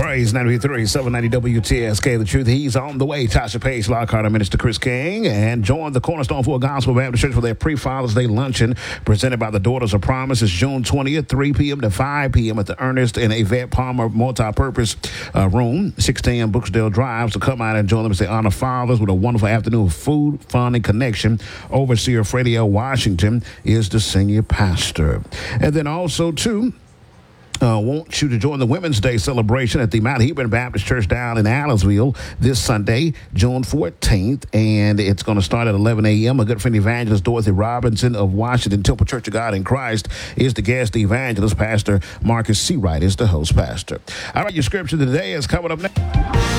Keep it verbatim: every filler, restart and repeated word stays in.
Praise ninety-three, seven ninety W T S K. The truth, he's on the way. Tasha Page, Lockhart, Minister Chris King, and join the Cornerstone Full Gospel Baptist Church for their pre-Father's Day luncheon presented by the Daughters of Promise. It's June twentieth, three p.m. to five p.m. at the Ernest and Yvette Palmer Multi-Purpose uh, Room, six ten Brooksdale Drive. So come out and join them as they honor fathers with a wonderful afternoon of food, fun, and connection. Overseer Freddie L. Washington is the senior pastor. And then also, too, Uh, want you to join the Women's Day celebration at the Mount Hebron Baptist Church down in Allisville this Sunday, June fourteenth, and it's going to start at eleven a.m. A good friend, Evangelist Dorothy Robinson of Washington Temple Church of God in Christ is the guest evangelist. Pastor Marcus Seawright is the host pastor. All right, your scripture today is coming up next.